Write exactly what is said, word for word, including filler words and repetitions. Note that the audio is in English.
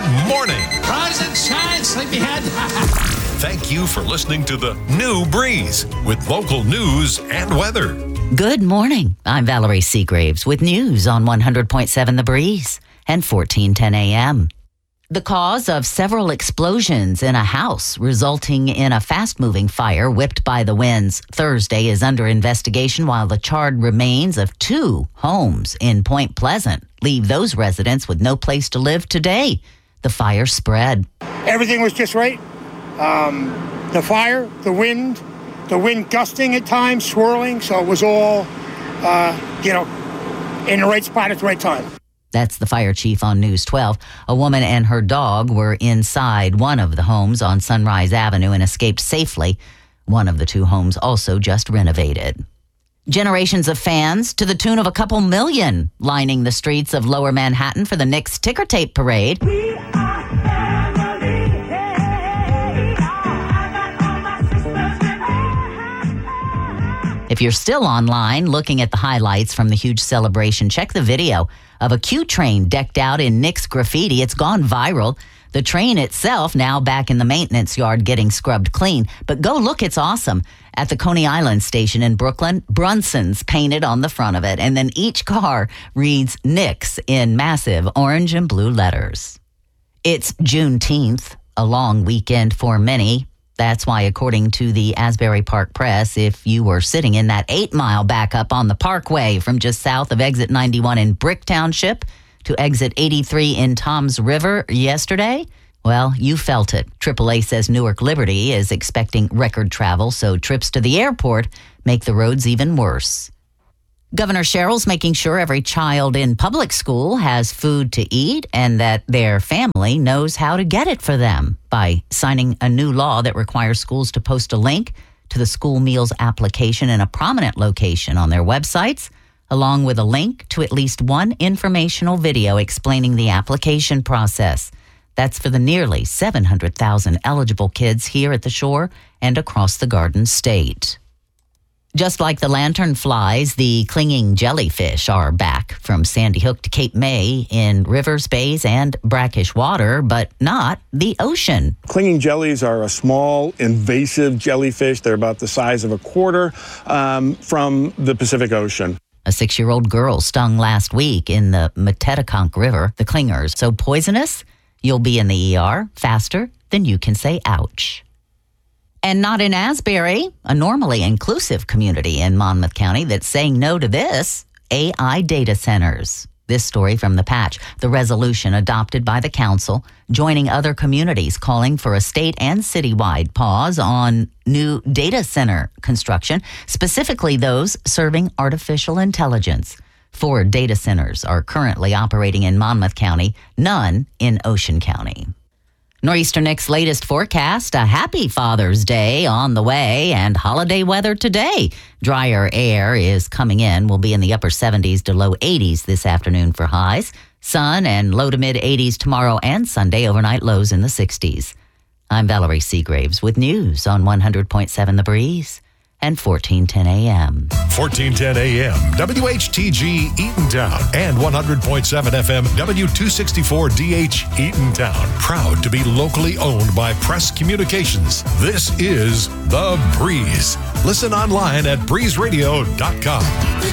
morning. Rise and shine, sleepyhead. Thank you for listening to the New Breeze with local news and weather. Good morning. I'm Valerie Seagraves with news on one hundred point seven The Breeze and fourteen ten a.m. The cause of several explosions in a house resulting in a fast-moving fire whipped by the winds Thursday is under investigation, while the charred remains of two homes in Point Pleasant leave those residents with no place to live today. The fire spread. Everything was just right. Um, the fire, the wind, the wind gusting at times, swirling, so it was all, uh, you know, in the right spot at the right time. That's the fire chief on News twelve. A woman and her dog were inside one of the homes on Sunrise Avenue and escaped safely. One of the two homes also just renovated. Generations of fans, to the tune of a couple million, lining the streets of Lower Manhattan for the Knicks ticker tape parade. We are family. Hey, I got all my sisters with me. If you're still online looking at the highlights from the huge celebration, check the video of a Q train decked out in Knicks graffiti. It's gone viral. The train itself now back in the maintenance yard getting scrubbed clean. But go look, it's awesome. At the Coney Island station in Brooklyn, Brunson's painted on the front of it. And then each car reads Knicks in massive orange and blue letters. It's Juneteenth, a long weekend for many. That's why, according to the Asbury Park Press, if you were sitting in that eight-mile backup on the Parkway from just south of exit ninety-one in Brick Township to exit eighty-three in Toms River yesterday, well, you felt it. triple A says Newark Liberty is expecting record travel, so trips to the airport make the roads even worse. Governor Sherrill's making sure every child in public school has food to eat and that their family knows how to get it for them by signing a new law that requires schools to post a link to the school meals application in a prominent location on their websites, along with a link to at least one informational video explaining the application process. That's for the nearly seven hundred thousand eligible kids here at the shore and across the Garden State. Just like the lanternflies, the clinging jellyfish are back from Sandy Hook to Cape May in rivers, bays, and brackish water, but not the ocean. Clinging jellies are a small, invasive jellyfish. They're about the size of a quarter um, from the Pacific Ocean. A six-year-old girl stung last week in the Metedeconk River. The clingers so poisonous, you'll be in the E R faster than you can say ouch. And not in Asbury, a normally inclusive community in Monmouth County that's saying no to this, A I data centers. This story from The Patch, the resolution adopted by the council, joining other communities calling for a state and citywide pause on new data center construction, specifically those serving artificial intelligence. Four data centers are currently operating in Monmouth County, none in Ocean County. Nor'easter Nick's latest forecast, a happy Father's Day on the way and holiday weather today. Drier air is coming in. We'll be in the upper seventies to low eighties this afternoon for highs. Sun and low to mid eighties tomorrow and Sunday, overnight lows in the sixties. I'm Valerie Seagraves with news on one hundred point seven The Breeze and fourteen ten a.m. fourteen ten a.m. W H T G Eatontown and one hundred point seven F M W two sixty-four D H Eatontown. Proud to be locally owned by Press Communications. This is The Breeze. Listen online at breeze radio dot com.